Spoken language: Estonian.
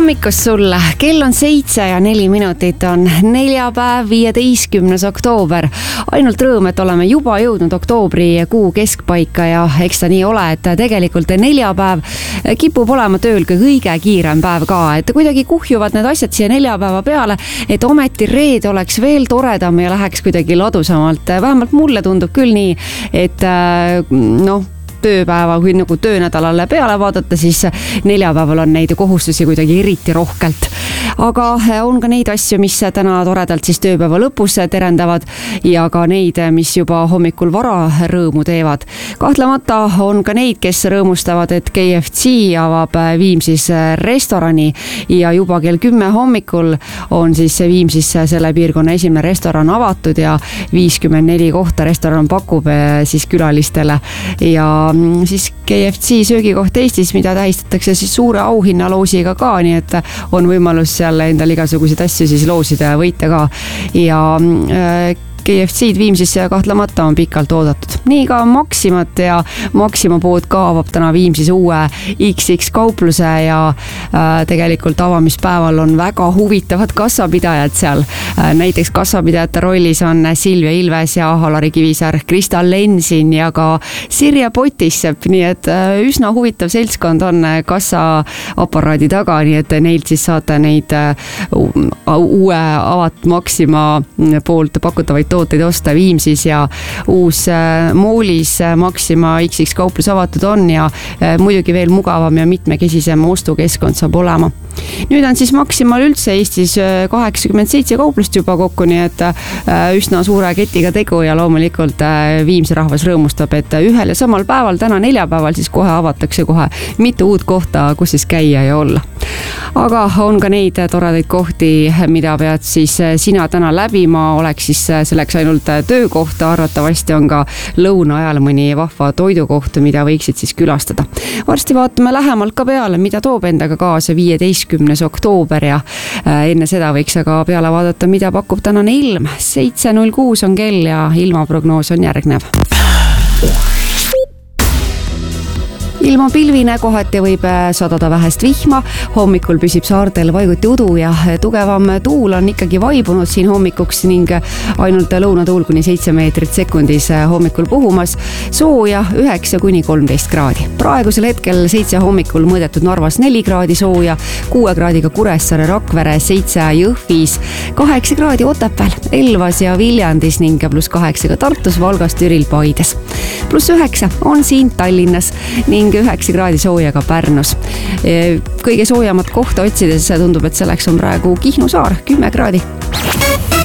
hommikust sulle, kell on 7:04, on neljapäev, 15. oktoober. Ainult rõõm, et oleme juba jõudnud oktoobrikuu keskpaika ja eks ta nii ole, et tegelikult neljapäev kipub olema tööl kõige kiirem päev ka, et kuidagi kuhjuvad need asjad siia neljapäeva peale, et ometi reede oleks veel toredam ja läheks kuidagi ladusamalt. Vähemalt mulle tundub küll nii, et tööpäeva, kui nagu töönädalale peale vaadata, siis neljapäeval on neid kohustusi kuidagi eriti rohkelt. Aga on ka neid asju, mis täna toredalt siis tööpäeva lõpus terendavad ja ka neid, mis juba hommikul vara rõõmu teevad. Kahtlemata on ka neid, kes rõõmustavad, et KFC avab Viimsis restorani ja juba kell 10 hommikul on siis Viimsis selle piirkonna esimene restoran avatud ja 54 kohta restoran pakub siis külalistele ja siis KFC söögikoht Eestis, mida tähistatakse siis suure auhinnaloosiga ka, nii et on võimalus seal endal igasuguseid asju siis loosida ja võita ka ja KFC-d Viimsis kahtlemata on pikalt oodatud. Nii ka Maximat ja Maxima pood ka avab täna Viimsis uue XX kaupluse ja tegelikult avamispäeval on väga huvitavad kassapidajad seal. Näiteks kassapidajate rollis on Silvia Ilves ja Alari Kivisaar, Krista Lensin ja ka Sirje Potissepp, nii et üsna huvitav seltskond on kassaaparaadi taga, nii et neilt siis saate neid uue avat Maxima poolt pakutavaid tooteid osta Viimsis ja uus moolis Maxima XX kauplus avatud on ja muidugi veel mugavam ja mitmekesisem ostukeskkond saab olema. Nüüd on siis Maximal üldse Eestis 87 kauplust juba kokku, nii et üsna suure ketiga tegu ja loomulikult Viimse rahvas rõõmustab, et ühel ja samal päeval, täna neljapäeval siis kohe avatakse kohe mitu uut kohta, kus siis käia ja olla. Aga on ka neid toredaid kohti, mida pead siis sina täna läbima, oleks siis selleks ainult töökohta, arvatavasti on ka lõuna ajal mõni vahva toidukoht, mida võiksid siis külastada. Varsti vaatame lähemalt ka peale, mida toob endaga kaasa 15. oktoober ja enne seda võiks aga peale vaadata, mida pakub tänane ilm. 7:06 on kell ja ilmaprognoos on järgnev. Ilma pilvine, kohati võib sadada vähest vihma, hommikul püsib saartel vaiguti udu ja tugevam tuul on ikkagi vaibunud siin hommikuks ning ainult lõunatuul kuni 7 meetrit sekundis hommikul puhumas, sooja 9–13 kraadi. Praegusel hetkel 7 hommikul mõõdetud Narvas 4 kraadi sooja, 6 kraadiga Kuressaare, Rakvere, 7 Jõhvis, 8 kraadi Otepääl, Elvas ja Viljandis ning +8 ka Tartus, Valgas, Türil, Paides. +9 on siin Tallinnas ning 9 kraadi sooja ka Pärnus. Kõige soojamat kohta otsides tundub, et selleks on praegu Kihnu saar, 10 kraadi.